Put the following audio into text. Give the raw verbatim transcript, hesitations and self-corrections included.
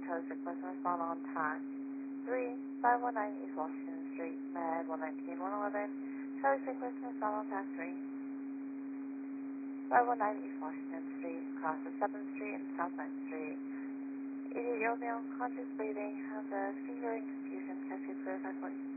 Charlie request and respond on time. three five one nine East Washington Street, Med one nineteen one eleven. Charlie request and respond on time. three five one nine East Washington Street, across the seventh Street and South ninth Street. eighty-eight year old male, conscious breathing, has a fever and confusion. Cascade clear five forty.